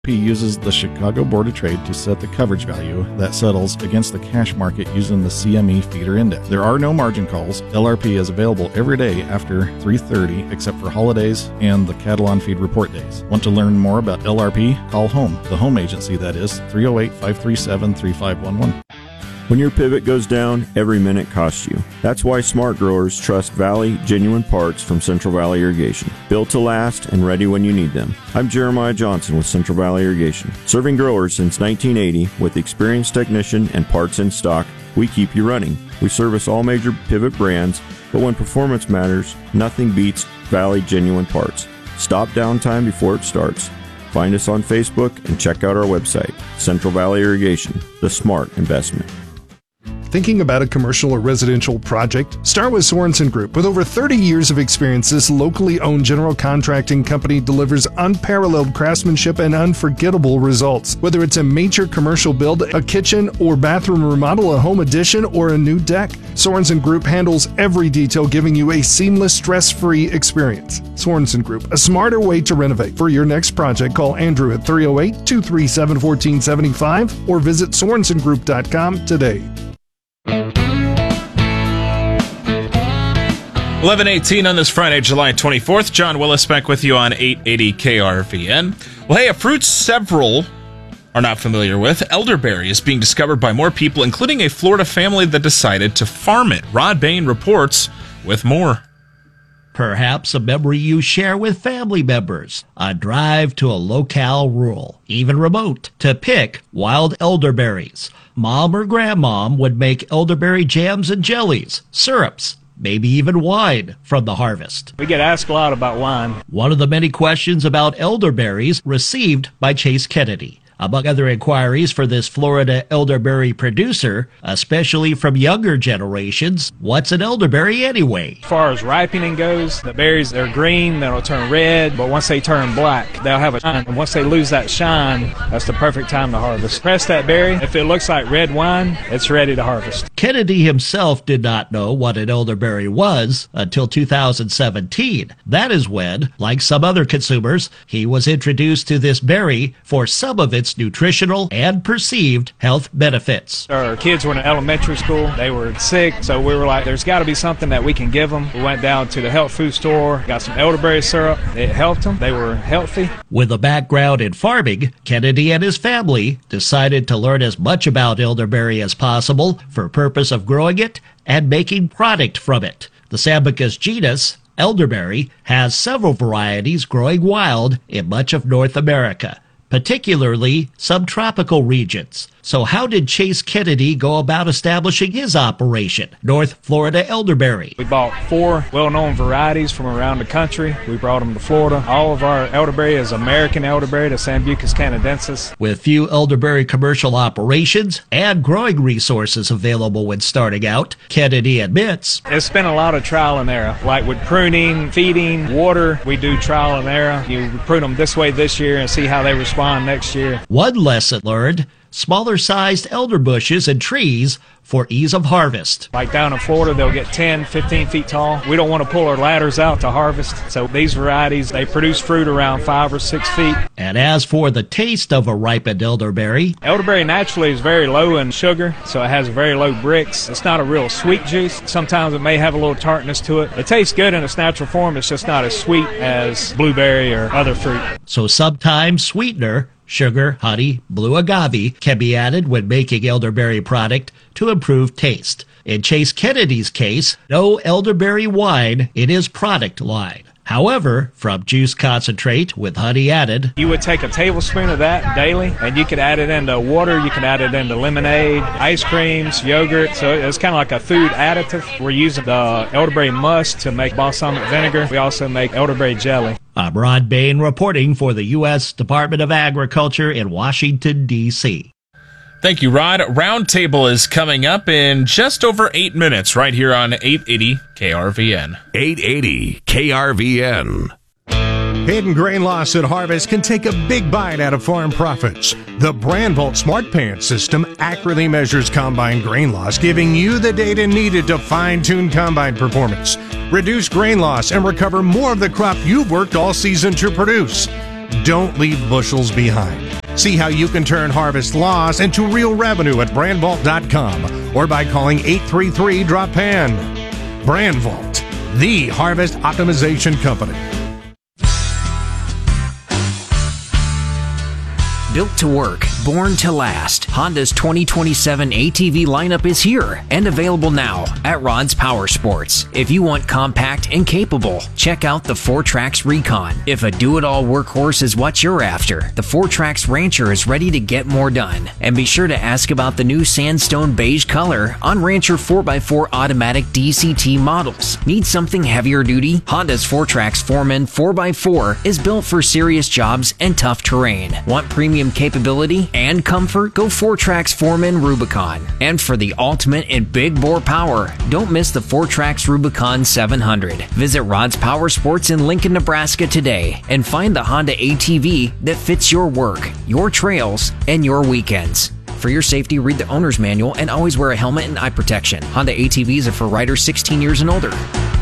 LRP uses the Chicago Board of Trade to set the coverage value that settles against the cash market using the CME feeder index. There are no margin calls. LRP is available every day after 3:30 except for holidays and the cattle on feed report days. Want to learn more about LRP? Call HOME, the home agency that is, 308-537-3511. When your pivot goes down, every minute costs you. That's why smart growers trust Valley Genuine Parts from Central Valley Irrigation. Built to last and ready when you need them. I'm Jeremiah Johnson with Central Valley Irrigation. Serving growers since 1980 with experienced technician and parts in stock, we keep you running. We service all major pivot brands, but when performance matters, nothing beats Valley Genuine Parts. Stop downtime before it starts. Find us on Facebook and check out our website, Central Valley Irrigation, the smart investment. Thinking about a commercial or residential project? Start with Sorensen Group. With over 30 years of experience, this locally owned general contracting company delivers unparalleled craftsmanship and unforgettable results. Whether it's a major commercial build, a kitchen or bathroom remodel, a home addition, or a new deck, Sorensen Group handles every detail, giving you a seamless, stress-free experience. Sorensen Group, a smarter way to renovate. For your next project, call Andrew at 308-237-1475 or visit SorensenGroup.com today. 11:18 on this Friday, July 24th. John Willis back with you on 880 KRVN. Well, hey, a fruit several are not familiar with, elderberry, is being discovered by more people, including a Florida family that decided to farm it. Rod Bain reports with more. Perhaps a memory you share with family members. A drive to a locale rural, even remote, to pick wild elderberries. Mom or grandmom would make elderberry jams and jellies, syrups, maybe even wine from the harvest. We get asked a lot about wine. One of the many questions about elderberries received by Chase Kennedy. Among other inquiries for this Florida elderberry producer, especially from younger generations, what's an elderberry anyway? As far as ripening goes, the berries, they're green, they'll turn red, but once they turn black, they'll have a shine. And once they lose that shine, that's the perfect time to harvest. Press that berry. If it looks like red wine, it's ready to harvest. Kennedy himself did not know what an elderberry was until 2017. That is when, like some other consumers, he was introduced to this berry for some of its nutritional and perceived health benefits. Our kids were in elementary school. They were sick, so we were like, there's got to be something that we can give them. We went down to the health food store, got some elderberry syrup. It helped them. They were healthy. With a background in farming, Kennedy and his family decided to learn as much about elderberry as possible for purpose of growing it and making product from it. The Sambucus genus, elderberry, has several varieties growing wild in much of North America, particularly subtropical regions. So how did Chase Kennedy go about establishing his operation, North Florida Elderberry? We bought 4 well-known varieties from around the country. We brought them to Florida. All of our elderberry is American elderberry, the Sambucus canadensis. With few elderberry commercial operations and growing resources available when starting out, Kennedy admits, it's been a lot of trial and error. Like with pruning, feeding, water, we do trial and error. You prune them this way this year and see how they respond next year. One lesson learned: smaller sized elder bushes and trees for ease of harvest. Like down in Florida, they'll get 10, 15 feet tall. We don't want to pull our ladders out to harvest, so these varieties, they produce fruit around 5 or 6 feet. And as for the taste of a ripened elderberry, elderberry naturally is very low in sugar, so it has very low Brix. It's not a real sweet juice. Sometimes it may have a little tartness to it. It tastes good in its natural form. It's just not as sweet as blueberry or other fruit. So sometimes sweetener, sugar, honey, blue agave, can be added when making elderberry product to improve taste. In Chase Kennedy's case, no elderberry wine in his product line. However, from juice concentrate with honey added, you would take a tablespoon of that daily, and you could add it into water, you can add it into lemonade, ice creams, yogurt, so it's kind of like a food additive. We're using the elderberry must to make balsamic vinegar. We also make elderberry jelly. I'm Rod Bain reporting for the U.S. Department of Agriculture in Washington, D.C. Thank you, Rod. Roundtable is coming up in just over 8 minutes right here on 880 KRVN. 880 KRVN. Hidden grain loss at harvest can take a big bite out of farm profits. The Brandvolt Smart Pan system accurately measures combine grain loss, giving you the data needed to fine-tune combine performance, reduce grain loss, and recover more of the crop you've worked all season to produce. Don't leave bushels behind. See how you can turn harvest loss into real revenue at BrandVault.com or by calling 833-DROP-PAN. BrandVault, the harvest optimization company. Built to work, born to last, Honda's 2027 ATV lineup is here and available now at Rod's Power Sports. If you want compact and capable, check out the 4Trax Recon. If a do-it-all workhorse is what you're after, the 4Trax Rancher is ready to get more done. And be sure to ask about the new sandstone beige color on Rancher 4x4 automatic DCT models. Need something heavier duty? Honda's 4Trax Foreman 4x4 is built for serious jobs and tough terrain. Want premium capability and comfort? Go 4Trax Foreman Rubicon. And for the ultimate in big bore power, don't miss the 4Trax Rubicon 700. Visit Rod's Power Sports in Lincoln, Nebraska today and find the Honda ATV that fits your work, your trails, and your weekends. For your safety, read the owner's manual and always wear a helmet and eye protection. Honda ATVs are for riders 16 years and older.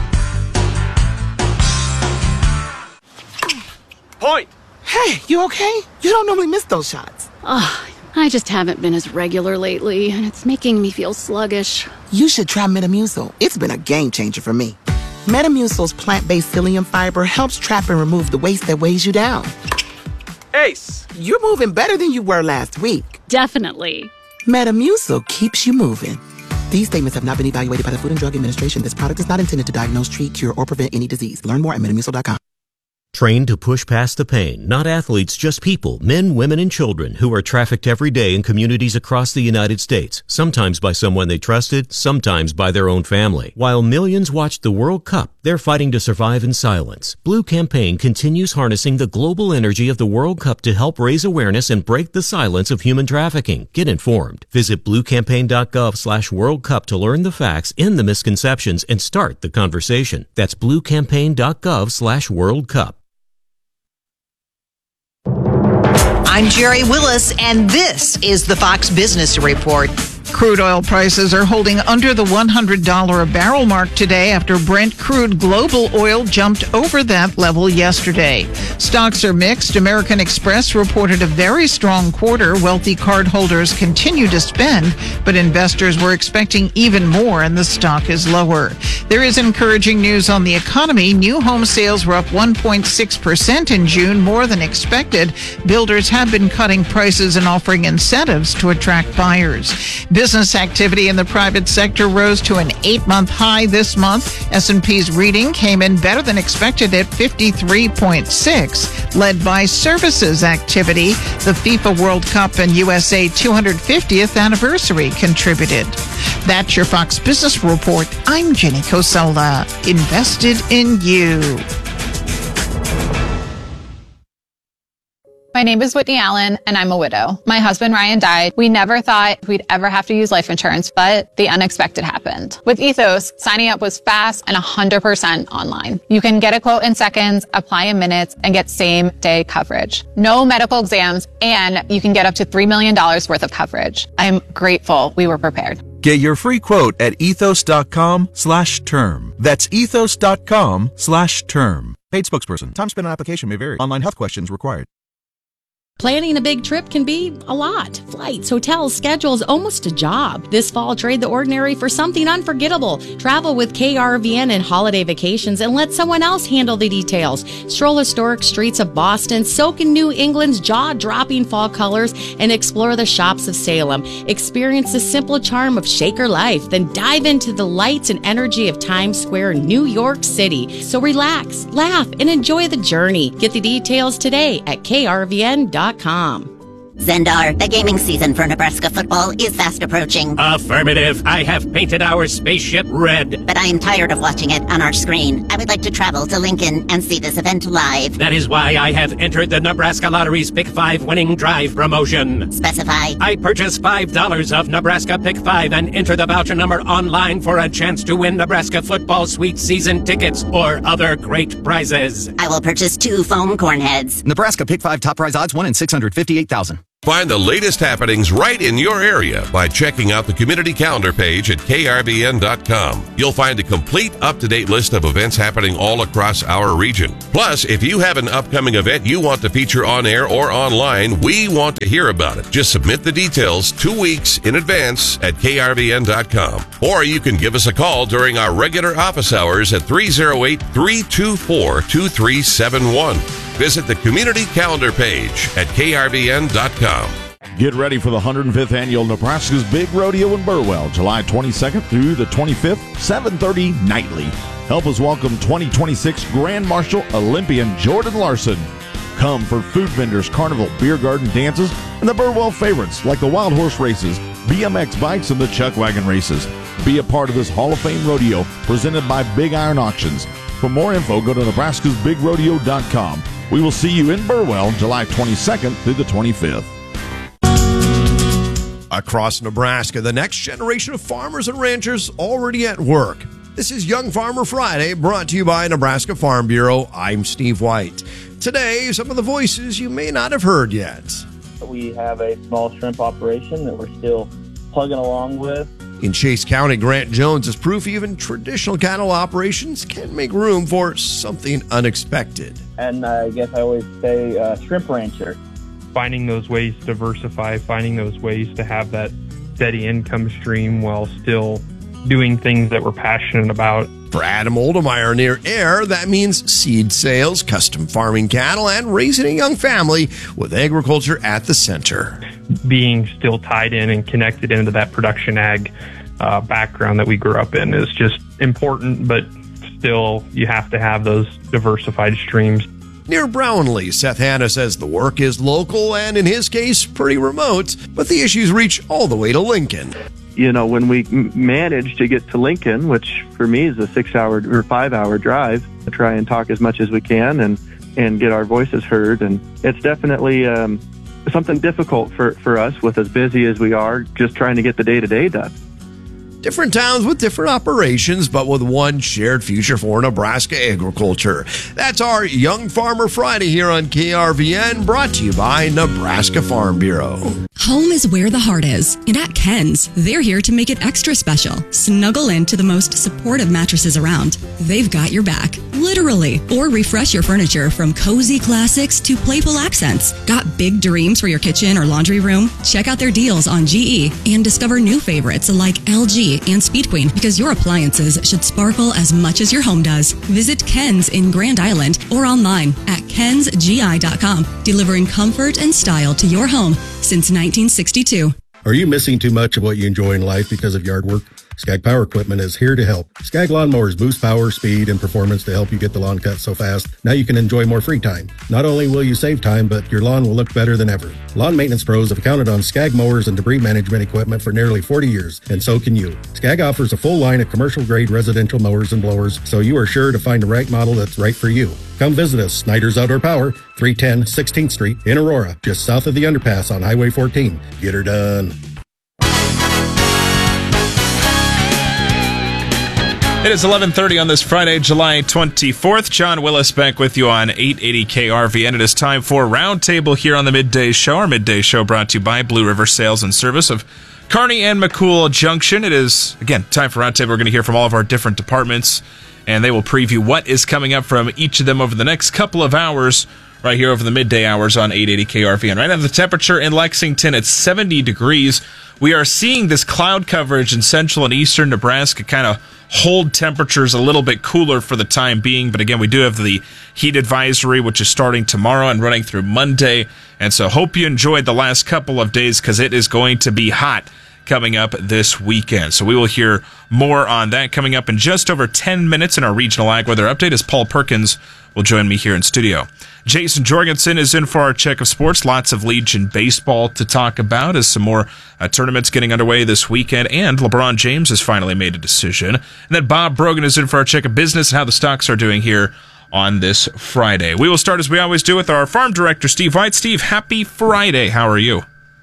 Point! Hey, you okay? You don't normally miss those shots. I just haven't been as regular lately, and it's making me feel sluggish. You should try Metamucil. It's been a game changer for me. Metamucil's plant-based psyllium fiber helps trap and remove the waste that weighs you down. Ace, you're moving better than you were last week. Definitely. Metamucil keeps you moving. These statements have not been evaluated by the Food and Drug Administration. This product is not intended to diagnose, treat, cure, or prevent any disease. Learn more at Metamucil.com. Trained to push past the pain, not athletes, just people, men, women, and children who are trafficked every day in communities across the United States, sometimes by someone they trusted, sometimes by their own family. While millions watched the World Cup, they're fighting to survive in silence. Blue Campaign continues harnessing the global energy of the World Cup to help raise awareness and break the silence of human trafficking. Get informed. Visit bluecampaign.gov/World Cup to learn the facts, end the misconceptions, and start the conversation. That's bluecampaign.gov/World Cup. I'm Jerry Willis, and this is the Fox Business Report. Crude oil prices are holding under the $100 a barrel mark today after Brent crude global oil jumped over that level yesterday. Stocks are mixed. American Express reported a very strong quarter. Wealthy cardholders continue to spend, but investors were expecting even more, and the stock is lower. There is encouraging news on the economy. New home sales were up 1.6% in June, more than expected. Builders have been cutting prices and offering incentives to attract buyers. Business activity in the private sector rose to an 8-month high this month. S&P's reading came in better than expected at 53.6, led by services activity. The FIFA World Cup and USA 250th anniversary contributed. That's your Fox Business Report. I'm Jenny Cosola. Invested in you. My name is Whitney Allen, and I'm a widow. My husband, Ryan, died. We never thought we'd ever have to use life insurance, but the unexpected happened. With Ethos, signing up was fast and 100% online. You can get a quote in seconds, apply in minutes, and get same-day coverage. No medical exams, and you can get up to $3 million worth of coverage. I'm grateful we were prepared. Get your free quote at ethos.com/term. That's ethos.com/term. Paid spokesperson. Time spent on application may vary. Online health questions required. Planning a big trip can be a lot. Flights, hotels, schedules, almost a job. This fall, trade the ordinary for something unforgettable. Travel with KRVN and holiday vacations and let someone else handle the details. Stroll historic streets of Boston, soak in New England's jaw-dropping fall colors, and explore the shops of Salem. Experience the simple charm of Shaker life, then dive into the lights and energy of Times Square, New York City. So relax, laugh, and enjoy the journey. Get the details today at krvn.com. Zendar, the gaming season for Nebraska football is fast approaching. Affirmative. I have painted our spaceship red. But I am tired of watching it on our screen. I would like to travel to Lincoln and see this event live. That is why I have entered the Nebraska Lottery's Pick 5 winning drive promotion. Specify. I purchase $5 of Nebraska Pick 5 and enter the voucher number online for a chance to win Nebraska football sweet season tickets or other great prizes. I will purchase 2 foam corn heads. Nebraska Pick 5 top prize odds 1 in 658,000. Find the latest happenings right in your area by checking out the community calendar page at krvn.com. You'll find a complete up-to-date list of events happening all across our region. Plus, if you have an upcoming event you want to feature on air or online, we want to hear about it. Just submit the details 2 weeks in advance at krvn.com. Or you can give us a call during our regular office hours at 308-324-2371. Visit the community calendar page at krvn.com. Get ready for the 105th Annual Nebraska's Big Rodeo in Burwell, July 22nd through the 25th, 7:30 nightly. Help us welcome 2026 Grand Marshal Olympian Jordan Larson. Come for food vendors, carnival, beer garden dances, and the Burwell favorites like the Wild Horse races, BMX bikes, and the Chuck Wagon races. Be a part of this Hall of Fame rodeo presented by Big Iron Auctions. For more info, go to nebraskasbigrodeo.com. We will see you in Burwell, July 22nd through the 25th. Across Nebraska, the next generation of farmers and ranchers already at work. This is Young Farmer Friday, brought to you by Nebraska Farm Bureau. I'm Steve White. Today, some of the voices you may not have heard yet. We have a small shrimp operation that we're still plugging along with. In Chase County, Grant Jones is proof even traditional cattle operations can make room for something unexpected. And I guess I always say shrimp rancher. Finding those ways to diversify, finding those ways to have that steady income stream while still doing things that we're passionate about. For Adam Oldemeyer near Air, that means seed sales, custom farming cattle, and raising a young family with agriculture at the center. Being still tied in and connected into that production ag background that we grew up in is just important, but still you have to have those diversified streams. Near Brownlee, Seth Hanna says the work is local and, in his case, pretty remote, but the issues reach all the way to Lincoln. You know, when we manage to get to Lincoln, which for me is a 6-hour or 5-hour drive, to try and talk as much as we can and get our voices heard. And it's definitely something difficult for us with as busy as we are, just trying to get the day-to-day done. Different towns with different operations, but with one shared future for Nebraska agriculture. That's our Young Farmer Friday here on KRVN, brought to you by Nebraska Farm Bureau. Home is where the heart is, and at Ken's, they're here to make it extra special. Snuggle into the most supportive mattresses around. They've got your back, literally. Or refresh your furniture from cozy classics to playful accents. Got big dreams for your kitchen or laundry room? Check out their deals on GE and discover new favorites like LG and Speed Queen, because your appliances should sparkle as much as your home does. Visit Ken's in Grand Island or online at kensgi.com, delivering comfort and style to your home since 1962. Are you missing too much of what you enjoy in life because of yard work? Skag Power Equipment is here to help. Skag lawnmowers boost power, speed, and performance to help you get the lawn cut so fast. Now you can enjoy more free time. Not only will you save time, but your lawn will look better than ever. Lawn maintenance pros have counted on Skag mowers and debris management equipment for nearly 40 years, and so can you. Skag offers a full line of commercial-grade residential mowers and blowers, so you are sure to find the right model that's right for you. Come visit us, Snyder's Outdoor Power, 310 16th Street in Aurora, just south of the underpass on Highway 14. Get her done. It is 11:30 on this Friday, July 24th. John Willis back with you on 880 KRVN. It is time for Roundtable here on the Midday Show. Our Midday Show brought to you by Blue River Sales and Service of Kearney and McCool Junction. It is, again, time for Roundtable. We're going to hear from all of our different departments, and they will preview what is coming up from each of them over the next couple of hours right here over the midday hours on 880 KRVN. Right now, the temperature in Lexington at 70 degrees. We are seeing this cloud coverage in central and eastern Nebraska kind of hold temperatures a little bit cooler for the time being. But again, we do have the heat advisory, which is starting tomorrow and running through Monday. And so hope you enjoyed the last couple of days, because it is going to be hot coming up this weekend. So we will hear more on that coming up in just over 10 minutes in our regional ag weather update, as Paul Perkins will join me here in studio. Jason Jorgensen is in for our check of sports. Lots of Legion baseball to talk about as some more tournaments getting underway this weekend, and LeBron James has finally made a decision. And then Bob Brogan is in for our check of business and how the stocks are doing here on this Friday. We will start, as we always do, with our farm director, Steve White. Steve, happy Friday. How are you?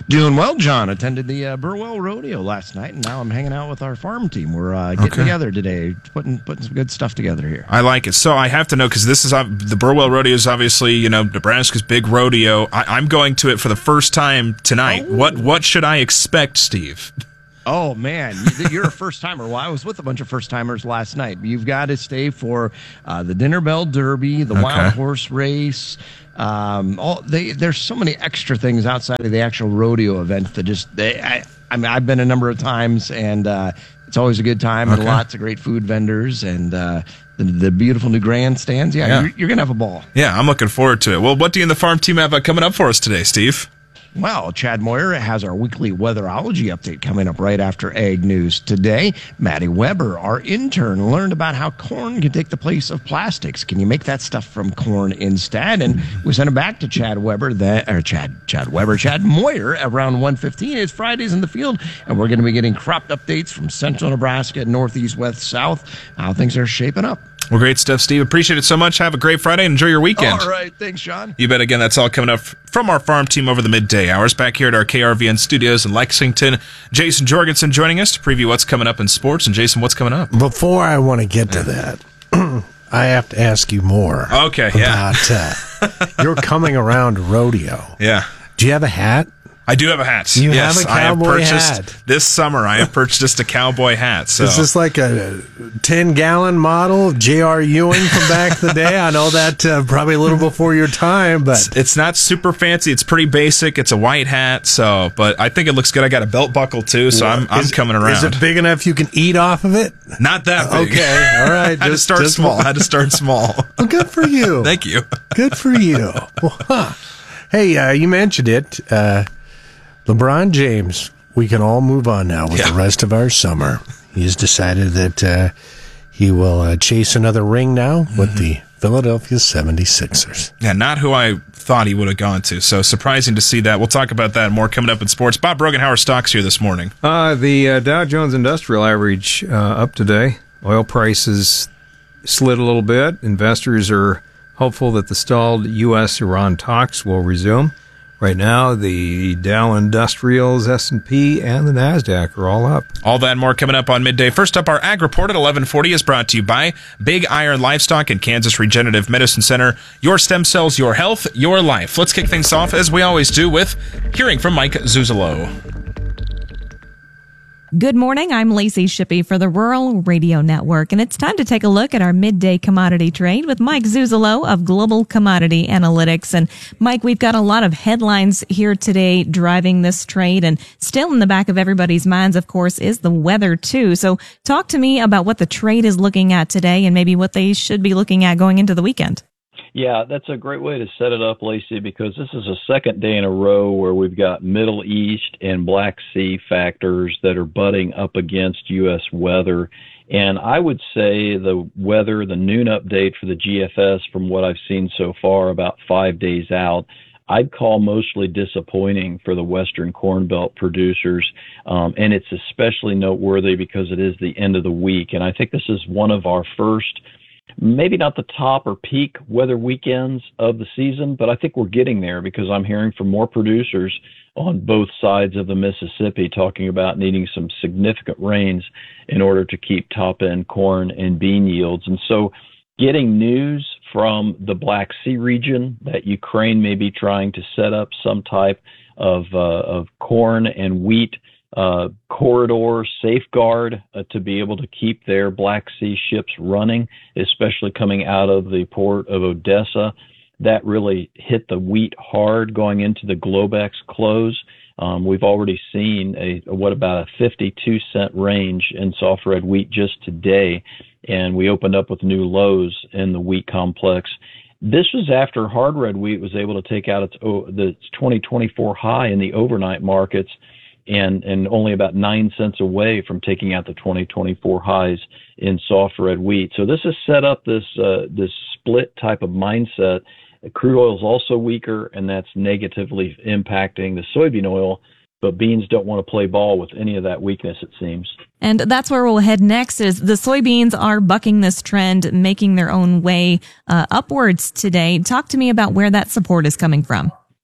Doing well, John. Attended the Burwell Rodeo last night, and now I'm hanging out with our farm team. We're getting together today, putting some good stuff together here. I like it. So I have to know, because this is the Burwell Rodeo is obviously, Nebraska's big rodeo. I'm going to it for the first time tonight. Oh. What should I expect, Steve? Oh, man, you're a first-timer. Well, I was with a bunch of first-timers last night. You've got to stay for the Dinner Bell Derby, the Wild Horse Race. There's so many extra things outside of the actual rodeo event that I've been a number of times, and it's always a good time, and lots of great food vendors, and the beautiful new grandstands. Yeah. You're going to have a ball. Yeah, I'm looking forward to it. Well, what do you and the farm team have coming up for us today, Steve? Well, Chad Moyer has our weekly weatherology update coming up right after Ag News. Today, Maddie Weber, our intern, learned about how corn can take the place of plastics. Can you make that stuff from corn instead? And we sent it back to Chad Moyer around 1:15. It's Fridays in the Field, and we're going to be getting crop updates from central Nebraska, northeast, west, south, how things are shaping up. Well, great stuff, Steve. Appreciate it so much. Have a great Friday and enjoy your weekend. All right. Thanks, Sean. You bet. Again, that's all coming up from our farm team over the midday hours. Back here at our KRVN studios in Lexington, Jason Jorgensen joining us to preview what's coming up in sports. And Jason, what's coming up? Before I want to get to that, I have to ask you more. Okay, about you're coming around rodeo. Yeah. Do you have a hat? I do have a hat. You have a cowboy hat. This summer, I have purchased a cowboy hat. So. Is this like a 10-gallon model of J.R. Ewing from back in the day? I know that probably a little before your time, but it's not super fancy. It's pretty basic. It's a white hat, but I think it looks good. I got a belt buckle too, so I'm coming around. Is it big enough you can eat off of it? Not that big. Okay, all right. I had to start small. Well, good for you. Thank you. Good for you. Well, hey, you mentioned it. LeBron James, we can all move on now with the rest of our summer. He's decided that he will chase another ring now with the Philadelphia 76ers. Yeah, not who I thought he would have gone to. So surprising to see that. We'll talk about that more coming up in sports. Bob Brogan, how are stocks here this morning? The Dow Jones Industrial Average up today. Oil prices slid a little bit. Investors are hopeful that the stalled U.S.-Iran talks will resume. Right now, the Dow Industrials, S&P, and the NASDAQ are all up. All that and more coming up on midday. First up, our Ag Report at 11:40 is brought to you by Big Iron Livestock and Kansas Regenerative Medicine Center. Your stem cells, your health, your life. Let's kick things off, as we always do, with hearing from Mike Zuzolo. Good morning. I'm Lacey Shippey for the Rural Radio Network, and it's time to take a look at our midday commodity trade with Mike Zuzolo of Global Commodity Analytics. And Mike, we've got a lot of headlines here today driving this trade, and still in the back of everybody's minds, of course, is the weather too. So talk to me about what the trade is looking at today and maybe what they should be looking at going into the weekend. Yeah, that's a great way to set it up, Lacey, because this is a second day in a row where we've got Middle East and Black Sea factors that are butting up against U.S. weather. And I would say the weather, the noon update for the GFS, from what I've seen so far, about 5 days out, I'd call mostly disappointing for the Western Corn Belt producers. And it's especially noteworthy because it is the end of the week. And I think this is one of our first, maybe not the top or peak weather weekends of the season, but I think we're getting there because I'm hearing from more producers on both sides of the Mississippi talking about needing some significant rains in order to keep top-end corn and bean yields. And so getting news from the Black Sea region that Ukraine may be trying to set up some type of corn and wheat corridor safeguard to be able to keep their Black Sea ships running, especially coming out of the port of Odessa. That really hit the wheat hard going into the Globex close. We've already seen about a 52-cent range in soft red wheat just today, and we opened up with new lows in the wheat complex. This was after hard red wheat was able to take out its 2024 high in the overnight markets, and only about 9 cents away from taking out the 2024 highs in soft red wheat. So this has set up this split type of mindset. Crude oil is also weaker, and that's negatively impacting the soybean oil, but beans don't want to play ball with any of that weakness, it seems. And that's where we'll head next. Is the soybeans are bucking this trend, making their own way upwards today. Talk to me about where that support is coming from.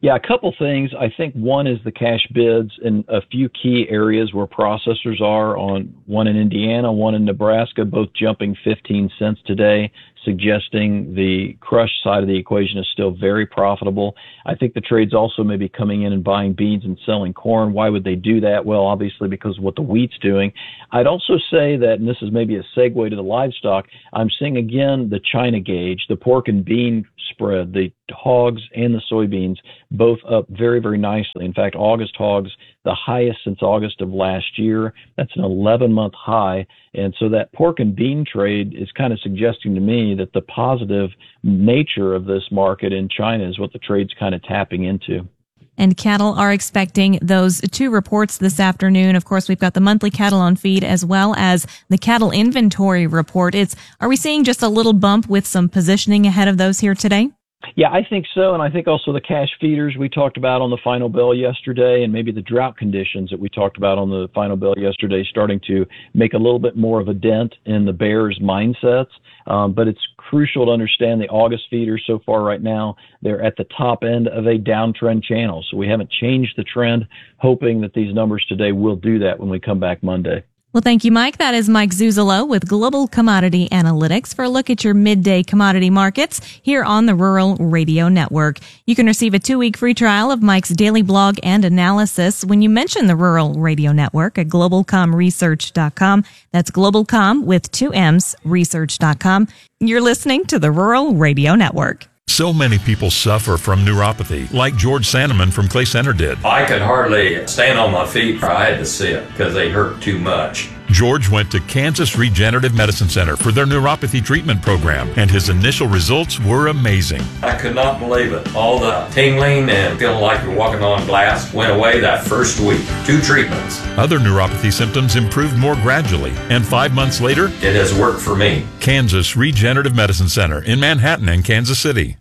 Yeah, a couple things. I think one is the cash bids in a few key areas where processors are, on one in Indiana, one in Nebraska, both jumping 15 cents today, suggesting the crush side of the equation is still very profitable. I think the trades also may be coming in and buying beans and selling corn. Why would they do that? Well, obviously because of what the wheat's doing. I'd also say that, and this is maybe a segue to the livestock, I'm seeing again the China gauge, the pork and bean spread, the hogs and the soybeans, both up very, very nicely. In fact, August hogs, the highest since August of last year. That's an 11-month high. And so that pork and bean trade is kind of suggesting to me that the positive nature of this market in China is what the trade's kind of tapping into. And cattle are expecting those two reports this afternoon. Of course, we've got the monthly cattle on feed as well as the cattle inventory report. Are we seeing just a little bump with some positioning ahead of those here today? Yeah, I think so. And I think also the cash feeders we talked about on the final bell yesterday, and maybe the drought conditions that we talked about on the final bell yesterday, starting to make a little bit more of a dent in the bears' mindsets. But it's crucial to understand the August feeders so far right now, they're at the top end of a downtrend channel. So we haven't changed the trend, hoping that these numbers today will do that when we come back Monday. Well, thank you, Mike. That is Mike Zuzolo with Global Commodity Analytics for a look at your midday commodity markets here on the Rural Radio Network. You can receive a 2-week free trial of Mike's daily blog and analysis when you mention the Rural Radio Network at globalcomresearch.com. That's globalcom with 2 M's, research.com. You're listening to the Rural Radio Network. So many people suffer from neuropathy, like George Sandeman from Clay Center did. I could hardly stand on my feet. I had to sit because they hurt too much. George went to Kansas Regenerative Medicine Center for their neuropathy treatment program, and his initial results were amazing. I could not believe it. All the tingling and feeling like you're walking on glass went away that first week. 2 treatments. Other neuropathy symptoms improved more gradually, and 5 months later, it has worked for me. Kansas Regenerative Medicine Center in Manhattan and Kansas City.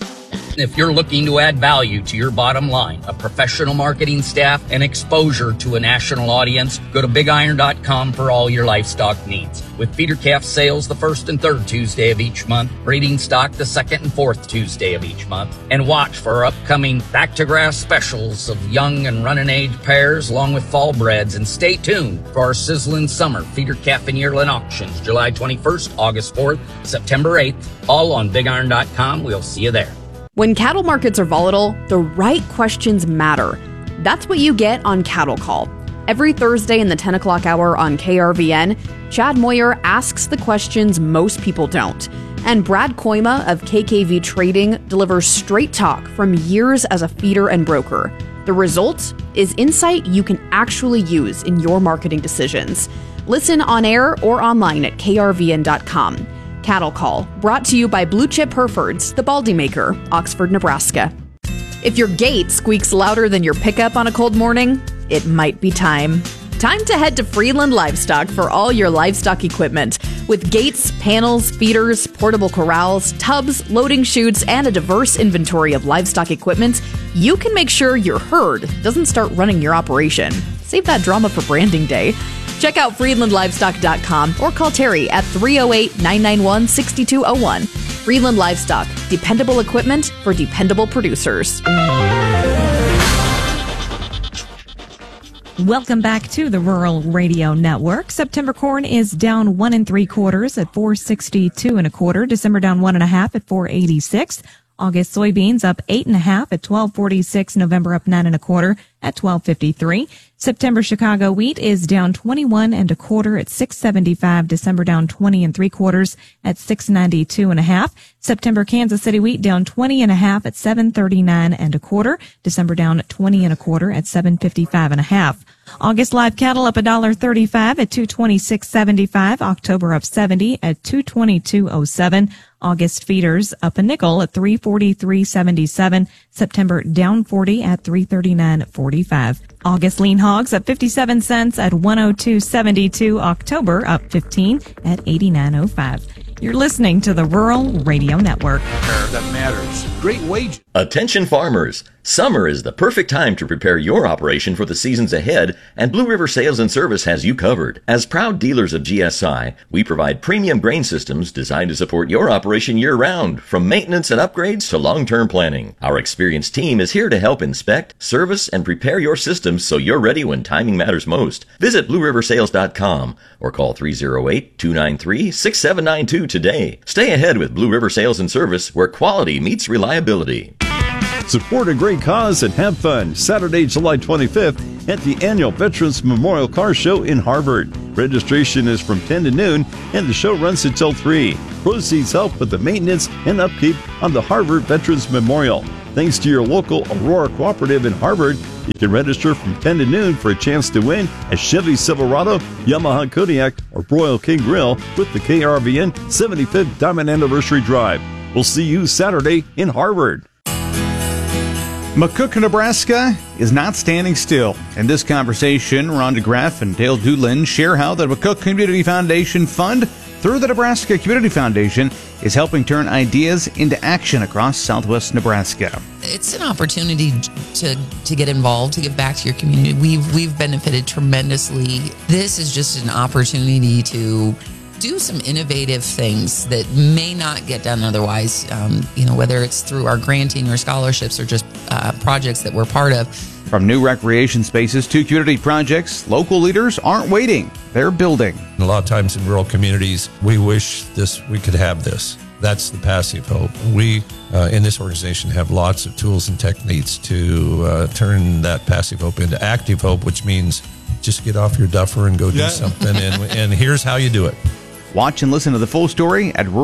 If you're looking to add value to your bottom line, a professional marketing staff, and exposure to a national audience, go to BigIron.com for all your livestock needs. With feeder calf sales the 1st and 3rd Tuesday of each month, breeding stock the 2nd and 4th Tuesday of each month, and watch for our upcoming back-to-grass specials of young and running age pairs along with fall breds, and stay tuned for our sizzling summer feeder calf and yearling auctions, July 21st, August 4th, September 8th, all on BigIron.com. We'll see you there. When cattle markets are volatile, the right questions matter. That's what you get on Cattle Call. Every Thursday in the 10 o'clock hour on KRVN, Chad Moyer asks the questions most people don't. And Brad Koima of KKV Trading delivers straight talk from years as a feeder and broker. The result is insight you can actually use in your marketing decisions. Listen on air or online at krvn.com. Cattle Call, brought to you by Blue Chip Herefords, the Baldy Maker, Oxford, Nebraska. If your gate squeaks louder than your pickup on a cold morning, it might be time. Time to head to Freeland Livestock for all your livestock equipment. With gates, panels, feeders, portable corrals, tubs, loading chutes, and a diverse inventory of livestock equipment, you can make sure your herd doesn't start running your operation. Save that drama for branding day. Check out FreelandLivestock.com or call Terry at 308-991-6201. Freeland Livestock, dependable equipment for dependable producers. Welcome back to the Rural Radio Network. September corn is down 1 3/4 at $4.62 1/4. December down 1 1/2 at $4.86. August soybeans up 8 1/2 at $12.46. November up 9 1/4 at $12.53. September Chicago wheat is down 21 1/4 at $6.75. December down 20 3/4 at $6.92 1/2. September Kansas City wheat down 20 1/2 at $7.39 1/4. December down 20 1/4 at $7.55 1/2. August live cattle up $1.35 at $226.75. October up 70 at $222.07. August feeders up a nickel at $343.77. September down 40 at $339.45. August lean hogs up 57 cents at $102.72. October up 15 at $89.05. You're listening to the Rural Radio Network. That matters. Great wages. Attention farmers. Summer is the perfect time to prepare your operation for the seasons ahead, and Blue River Sales and Service has you covered. As proud dealers of GSI, we provide premium grain systems designed to support your operation year-round, from maintenance and upgrades to long-term planning. Our experienced team is here to help inspect, service, and prepare your systems so you're ready when timing matters most. Visit BlueRiverSales.com or call 308-293-6792 today. Stay ahead with Blue River Sales and Service, where quality meets reliability. Support a great cause and have fun Saturday, July 25th at the annual Veterans Memorial Car Show in Harvard. Registration is from 10 to noon and the show runs until 3. Proceeds help with the maintenance and upkeep on the Harvard Veterans Memorial. Thanks to your local Aurora Cooperative in Harvard, you can register from 10 to noon for a chance to win a Chevy Silverado, Yamaha Kodiak, or Royal King Grill with the KRVN 75th Diamond Anniversary Drive. We'll see you Saturday in Harvard. McCook, Nebraska is not standing still. In this conversation, Ron DeGraff and Dale Doolin share how the McCook Community Foundation Fund, through the Nebraska Community Foundation, is helping turn ideas into action across southwest Nebraska. It's an opportunity to get involved, to give back to your community. We've benefited tremendously. This is just an opportunity to do some innovative things that may not get done otherwise, whether it's through our granting or scholarships or just projects that we're part of. From new recreation spaces to community projects, local leaders aren't waiting. They're building. A lot of times in rural communities, we wish we could have this. That's the passive hope. We, in this organization, have lots of tools and techniques to turn that passive hope into active hope, which means just get off your duffer and go do something. And here's how you do it. Watch and listen to the full story at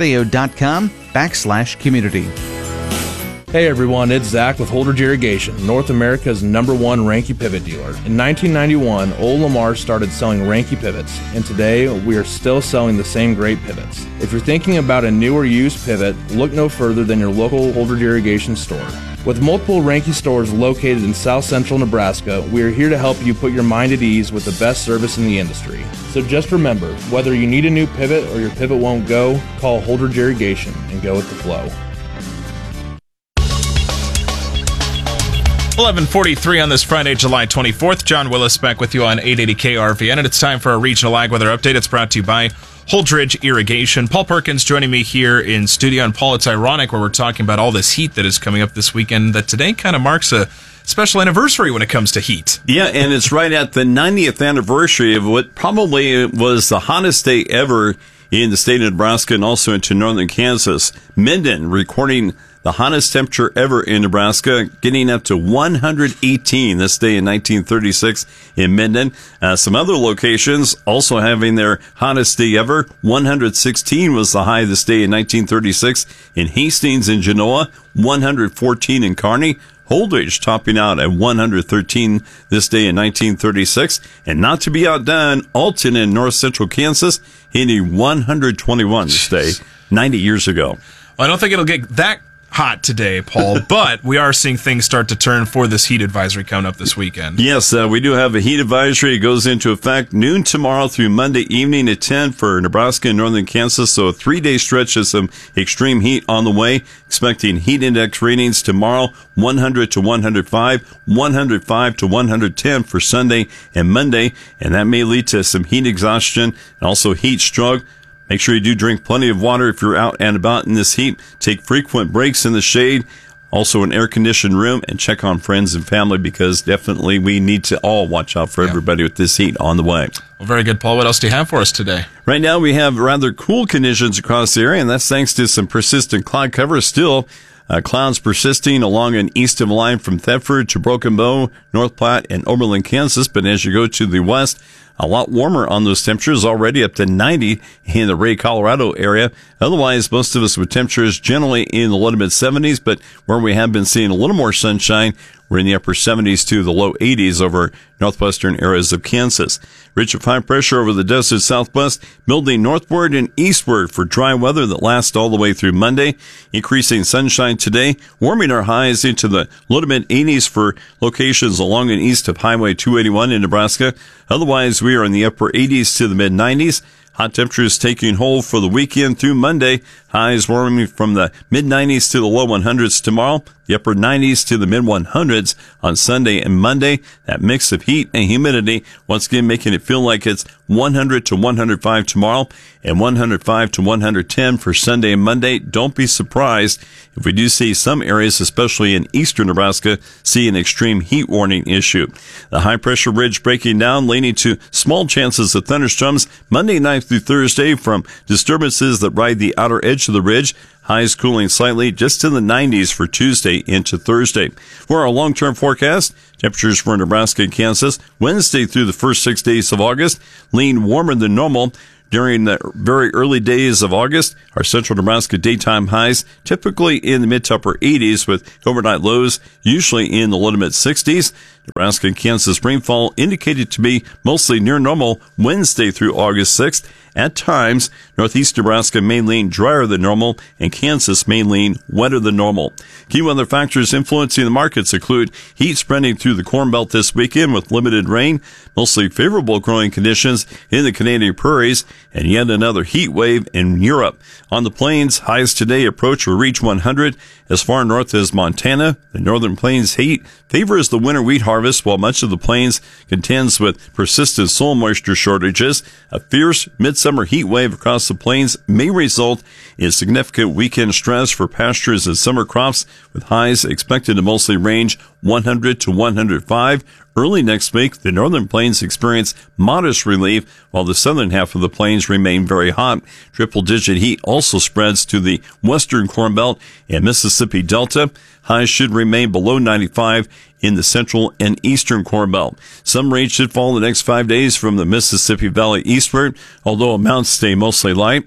ruralradio.com/community. Hey everyone, it's Zach with Holdridge Irrigation, North America's #1 Ranke pivot dealer. In 1991, Old Lamar started selling Ranke pivots, and today we are still selling the same great pivots. If you're thinking about a new or used pivot, look no further than your local Holdridge Irrigation store. With multiple Ranke stores located in South Central Nebraska, we are here to help you put your mind at ease with the best service in the industry. So just remember, whether you need a new pivot or your pivot won't go, call Holdridge Irrigation and go with the flow. 11:43 on this Friday, July 24th. John Willis back with you on 880 KRVN, and it's time for a regional ag weather update. It's brought to you by Holdridge Irrigation. Paul Perkins joining me here in studio. And Paul, it's ironic where we're talking about all this heat that is coming up this weekend, that today kind of marks a special anniversary when it comes to heat. Yeah, and it's right at the 90th anniversary of what probably was the hottest day ever in the state of Nebraska and also into northern Kansas. Minden recording the hottest temperature ever in Nebraska, getting up to 118 this day in 1936 in Minden. Some other locations also having their hottest day ever. 116 was the high this day in 1936 in Hastings and Genoa. 114 in Kearney. Holdridge topping out at 113 this day in 1936. And not to be outdone, Alton in north central Kansas hitting 121 this day, 90 years ago. Well, I don't think it'll get that hot today, Paul, but we are seeing things start to turn for this heat advisory coming up this weekend. Yes, we do have a heat advisory. It goes into effect noon tomorrow through Monday evening at 10 for Nebraska and northern Kansas. So a 3-day stretch of some extreme heat on the way. Expecting heat index readings tomorrow, 100 to 105, 105 to 110 for Sunday and Monday. And that may lead to some heat exhaustion and also heat stroke. Make sure you do drink plenty of water if you're out and about in this heat. Take frequent breaks in the shade, also an air-conditioned room, and check on friends and family because definitely we need to all watch out for everybody with this heat on the way. Well, very good, Paul. What else do you have for us today? Right now we have rather cool conditions across the area, and that's thanks to some persistent cloud cover still. Clouds persisting along an east of line from Thetford to Broken Bow, North Platte, and Oberlin, Kansas. But as you go to the west, a lot warmer on those temperatures, already up to 90 in the Ray, Colorado area. Otherwise, most of us with temperatures generally in the low to mid 70s, but where we have been seeing a little more sunshine, we're in the upper 70s to the low 80s over northwestern areas of Kansas. Rich of high pressure over the desert southwest, building northward and eastward for dry weather that lasts all the way through Monday. Increasing sunshine today, warming our highs into the low to mid 80s for locations along and east of Highway 281 in Nebraska. Otherwise, we are in the upper 80s to the mid 90s. Hot temperatures taking hold for the weekend through Monday. Highs warming from the mid-90s to the low 100s tomorrow. The upper 90s to the mid-100s on Sunday and Monday. That mix of heat and humidity once again making it feel like it's 100 to 105 tomorrow and 105 to 110 for Sunday and Monday. Don't be surprised if we do see some areas, especially in eastern Nebraska, see an extreme heat warning issue. The high pressure ridge breaking down, leading to small chances of thunderstorms Monday night through Thursday from disturbances that ride the outer edge of the ridge. Highs cooling slightly just in the 90s for Tuesday into Thursday. For our long-term forecast, temperatures for Nebraska and Kansas Wednesday through the first 6 days of August lean warmer than normal. During the very early days of August, our central Nebraska daytime highs typically in the mid to upper 80s with overnight lows usually in the low to mid 60s. Nebraska and Kansas rainfall indicated to be mostly near normal Wednesday through August 6th. At times, northeast Nebraska may lean drier than normal and Kansas may lean wetter than normal. Key weather factors influencing the markets include heat spreading through the Corn Belt this weekend with limited rain, mostly favorable growing conditions in the Canadian prairies, and yet another heat wave in Europe. On the plains, highs today approach or reach 100 as far north as Montana. The northern plains heat favors the winter wheat harvest, while much of the plains contends with persistent soil moisture shortages. A fierce midsummer heat wave across the plains may result in significant weekend stress for pastures and summer crops, with highs expected to mostly range 100 to 105. Early next week, the northern plains experience modest relief, while the southern half of the plains remain very hot. Triple-digit heat also spreads to the western Corn Belt and Mississippi Delta. Highs should remain below 95 in the central and eastern Corn Belt. Some rain should fall the next 5 days from the Mississippi Valley eastward, although amounts stay mostly light.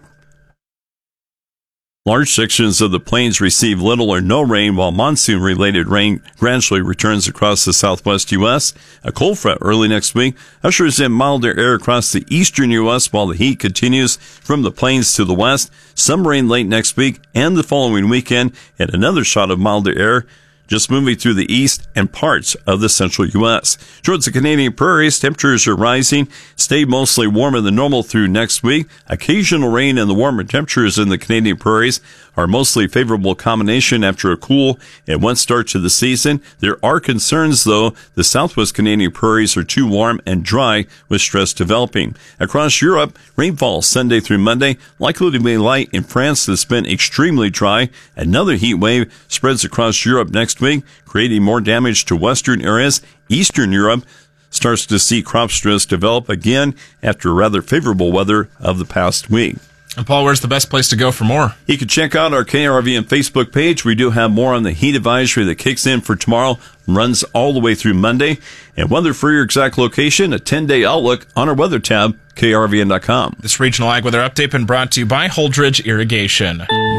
Large sections of the plains receive little or no rain, while monsoon-related rain gradually returns across the southwest U.S. A cold front early next week ushers in milder air across the eastern U.S., while the heat continues from the plains to the west. Some rain late next week and the following weekend, and another shot of milder air just moving through the east and parts of the central U.S. Towards the Canadian prairies, temperatures are rising, stay mostly warmer than normal through next week. Occasional rain and the warmer temperatures in the Canadian prairies are mostly favorable combination after a cool and wet start to the season. There are concerns, though. The southwest Canadian prairies are too warm and dry with stress developing. Across Europe, rainfall Sunday through Monday likely to be light in France that's been extremely dry. Another heat wave spreads across Europe next week, creating more damage to western areas. Eastern Europe starts to see crop stress develop again after rather favorable weather of the past week. And Paul, where's the best place to go for more? You can check out our KRVN Facebook page. We do have more on the heat advisory that kicks in for tomorrow, runs all the way through Monday. And weather for your exact location, a 10-day outlook on our weather tab, krvn.com. This regional ag weather update been brought to you by Holdridge Irrigation.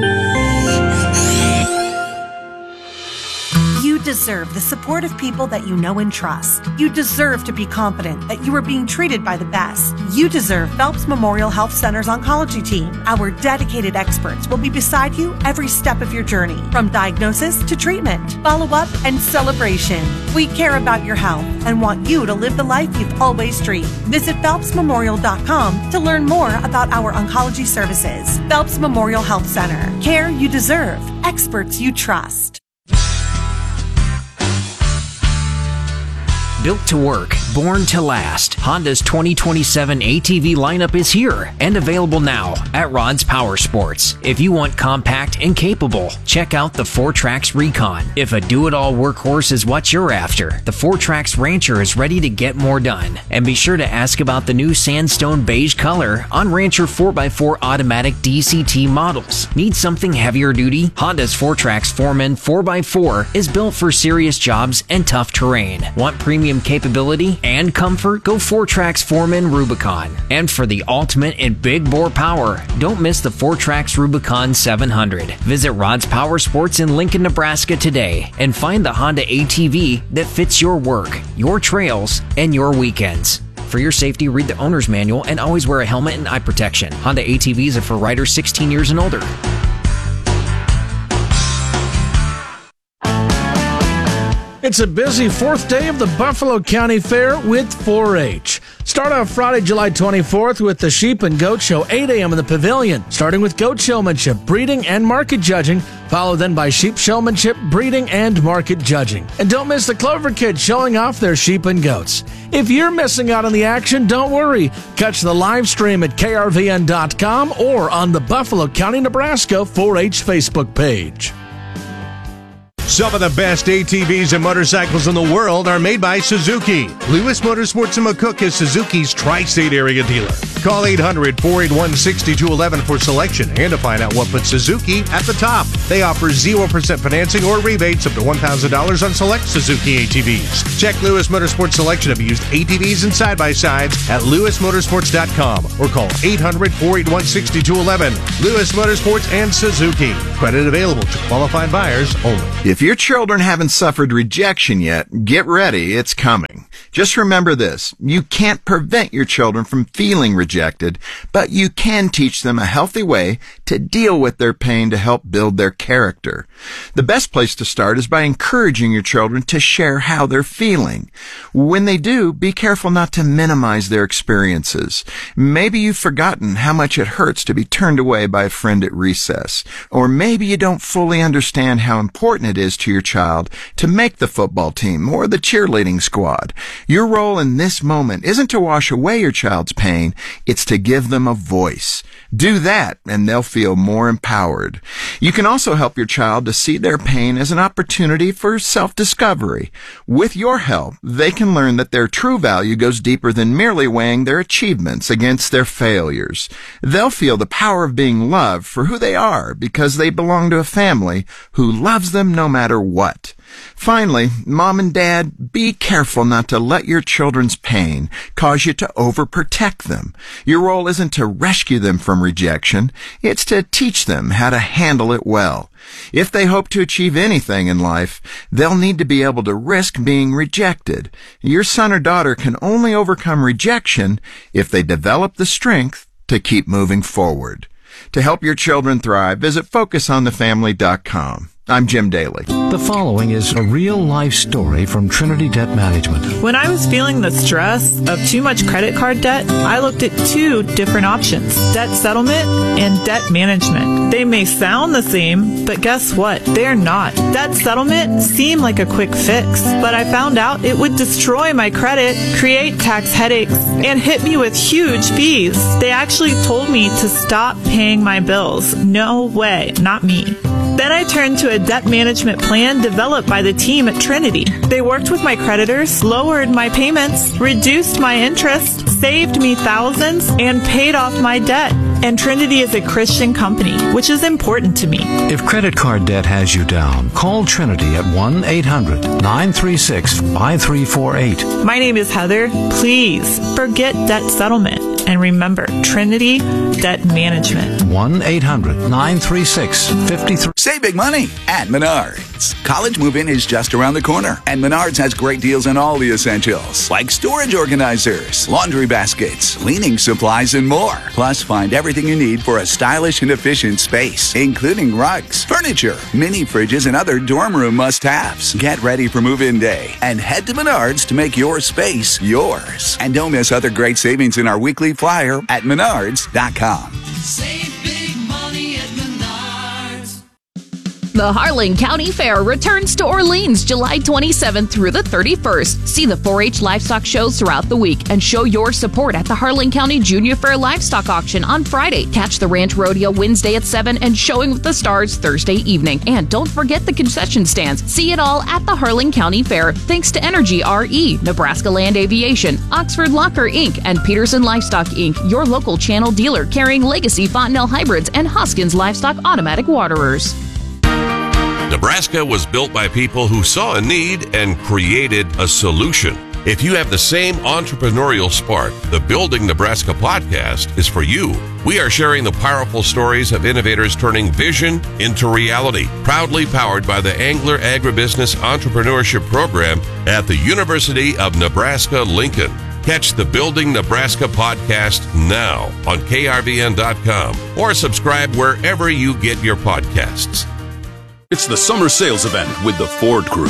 You deserve the support of people that you know and trust. You deserve to be confident that you are being treated by the best. You deserve Phelps Memorial Health Center's oncology team. Our dedicated experts will be beside you every step of your journey, from diagnosis to treatment, follow-up, and celebration. We care about your health and want you to live the life you've always dreamed. Visit PhelpsMemorial.com to learn more about our oncology services. Phelps Memorial Health Center. Care you deserve. Experts you trust. Built to work, born to last, Honda's 2027 ATV lineup is here and available now at Rod's Power Sports. If you want compact and capable, check out the 4Trax Recon. If a do-it-all workhorse is what you're after, the 4Trax Rancher is ready to get more done. And be sure to ask about the new sandstone beige color on Rancher 4x4 automatic DCT models. Need something heavier duty? Honda's 4Trax Foreman 4x4 is built for serious jobs and tough terrain. Want premium capability and comfort? Go 4Trax Foreman Rubicon. And for the ultimate in big bore power, don't miss the 4Trax Rubicon 700. Visit Rod's Power Sports in Lincoln, Nebraska today and find the Honda ATV that fits your work, your trails, and your weekends. For your safety, read the owner's manual and always wear a helmet and eye protection. Honda ATVs are for riders 16 years and older. It's a busy fourth day of the Buffalo County Fair with 4-H. Start off Friday, July 24th with the Sheep and Goat Show, 8 a.m. in the Pavilion, starting with goat showmanship, breeding, and market judging, followed then by sheep showmanship, breeding, and market judging. And don't miss the Clover Kids showing off their sheep and goats. If you're missing out on the action, don't worry. Catch the live stream at krvn.com or on the Buffalo County, Nebraska 4-H Facebook page. Some of the best ATVs and motorcycles in the world are made by Suzuki. Lewis Motorsports in McCook is Suzuki's tri-state area dealer. Call 800-481-6211 for selection and to find out what puts Suzuki at the top. They offer 0% financing or rebates up to $1,000 on select Suzuki ATVs. Check Lewis Motorsports selection of used ATVs and side-by-sides at lewismotorsports.com or call 800-481-6211. Lewis Motorsports and Suzuki. Credit available to qualified buyers only. If your children haven't suffered rejection yet, get ready, it's coming. Just remember this, you can't prevent your children from feeling rejected, but you can teach them a healthy way to deal with their pain to help build their character. The best place to start is by encouraging your children to share how they're feeling. When they do, be careful not to minimize their experiences. Maybe you've forgotten how much it hurts to be turned away by a friend at recess, or maybe you don't fully understand how important it is to your child to make the football team or the cheerleading squad. Your role in this moment isn't to wash away your child's pain, it's to give them a voice. Do that, and they'll feel more empowered. You can also help your child to see their pain as an opportunity for self-discovery. With your help, they can learn that their true value goes deeper than merely weighing their achievements against their failures. They'll feel the power of being loved for who they are because they belong to a family who loves them no matter what. Finally, Mom and Dad, be careful not to let your children's pain cause you to overprotect them. Your role isn't to rescue them from rejection, it's to teach them how to handle it well. If they hope to achieve anything in life, they'll need to be able to risk being rejected. Your son or daughter can only overcome rejection if they develop the strength to keep moving forward. To help your children thrive, visit FocusOnTheFamily.com. I'm Jim Daly. The following is a real-life story from Trinity Debt Management. When I was feeling the stress of too much credit card debt, I looked at two different options: debt settlement and debt management. They may sound the same, but guess what? They're not. Debt settlement seemed like a quick fix, but I found out it would destroy my credit, create tax headaches, and hit me with huge fees. They actually told me to stop paying my bills. No way, not me. Then I turned to a debt management plan developed by the team at Trinity. They worked with my creditors, lowered my payments, reduced my interest, saved me thousands, and paid off my debt. And Trinity is a Christian company, which is important to me. If credit card debt has you down, call Trinity at 1-800-936-5348. My name is Heather. Please forget debt settlement. And remember, Trinity Debt Management. 1-800-936-5348. Save big money at Menards. College move-in is just around the corner, and Menards has great deals on all the essentials, like storage organizers, laundry baskets, cleaning supplies, and more. Plus, find everything you need for a stylish and efficient space, including rugs, furniture, mini fridges, and other dorm room must-haves. Get ready for move-in day and head to Menards to make your space yours. And don't miss other great savings in our weekly flyer at menards.com. Save big money at Menards. The Harlan County Fair returns to Orleans July 27th through the 31st. See the 4-H livestock shows throughout the week and show your support at the Harlan County Junior Fair Livestock Auction on Friday. Catch the Ranch Rodeo Wednesday at 7 and Showing with the Stars Thursday evening. And don't forget the concession stands. See it all at the Harlan County Fair. Thanks to Energy RE, Nebraska Land Aviation, Oxford Locker Inc., and Peterson Livestock Inc., your local channel dealer carrying Legacy Fontenelle hybrids and Hoskins Livestock automatic waterers. Nebraska was built by people who saw a need and created a solution. If you have the same entrepreneurial spark, the Building Nebraska podcast is for you. We are sharing the powerful stories of innovators turning vision into reality. Proudly powered by the Angler Agribusiness Entrepreneurship Program at the University of Nebraska-Lincoln. Catch the Building Nebraska podcast now on krvn.com or subscribe wherever you get your podcasts. It's the summer sales event with the Ford Crew.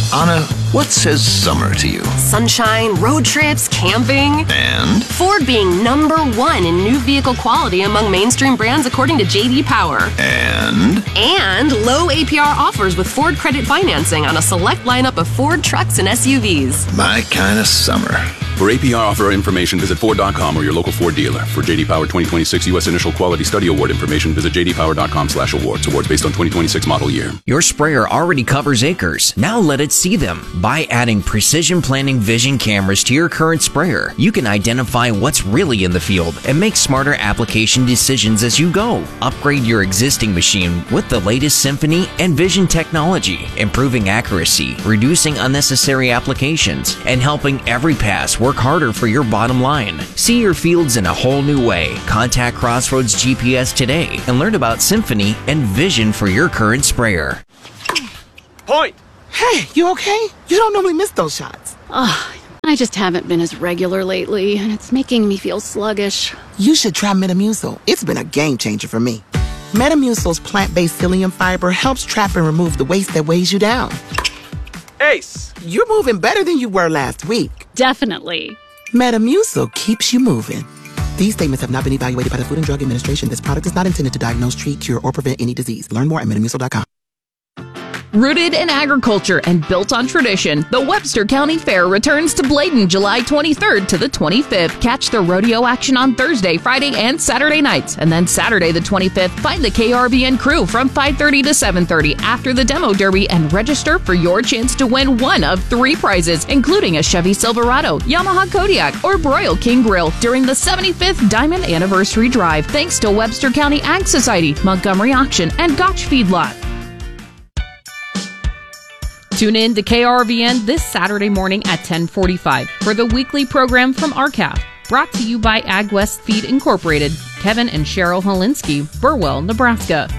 Anna, what says summer to you? Sunshine, road trips, camping. And? Ford being #1 in new vehicle quality among mainstream brands according to J.D. Power. And? And low APR offers with Ford Credit Financing on a select lineup of Ford trucks and SUVs. My kind of summer. For APR offer information, visit Ford.com or your local Ford dealer. For J.D. Power 2026 U.S. Initial Quality Study Award information, visit jdpower.com/awards. Awards based on 2026 model year. Your sprayer already covers acres. Now let it see them. By adding Precision Planning Vision cameras to your current sprayer, you can identify what's really in the field and make smarter application decisions as you go. Upgrade your existing machine with the latest Symphony and Vision technology, improving accuracy, reducing unnecessary applications, and helping every pass work harder for your bottom line. See your fields in a whole new way. Contact Crossroads GPS today and learn about Symphony and Vision for your current sprayer. Point! Hey, you okay? You don't normally miss those shots. I just haven't been as regular lately, and it's making me feel sluggish. You should try Metamucil. It's been a game changer for me. Metamucil's plant-based psyllium fiber helps trap and remove the waste that weighs you down. Ace, you're moving better than you were last week. Definitely. Metamucil keeps you moving. These statements have not been evaluated by the Food and Drug Administration. This product is not intended to diagnose, treat, cure, or prevent any disease. Learn more at Metamucil.com. Rooted in agriculture and built on tradition, the Webster County Fair returns to Bladen July 23rd to the 25th. Catch the rodeo action on Thursday, Friday, and Saturday nights. And then Saturday the 25th, find the KRVN crew from 5:30 to 7:30 after the demo derby and register for your chance to win one of 3 prizes, including a Chevy Silverado, Yamaha Kodiak, or Broil King Grill during the 75th Diamond Anniversary Drive. Thanks to Webster County Ag Society, Montgomery Auction, and Gotch Feedlot. Tune in to KRVN this Saturday morning at 10:45 for the weekly program from RCAF, brought to you by AgWest Feed Incorporated, Kevin and Cheryl Holinsky, Burwell, Nebraska.